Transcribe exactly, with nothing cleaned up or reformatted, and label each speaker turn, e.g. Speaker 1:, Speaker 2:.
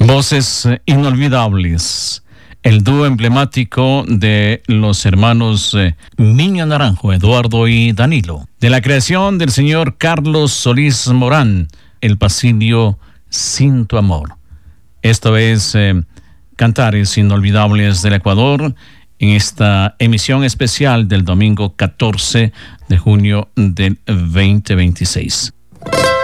Speaker 1: Voces eh, inolvidables. El dúo emblemático de los hermanos eh, Miño Naranjo, Eduardo y Danilo. De la creación del señor Carlos Solís Morán, El Pasillo Sin Tu Amor. Esto es eh, Cantares Inolvidables del Ecuador en esta emisión especial del domingo catorce de junio del veinte veintiséis.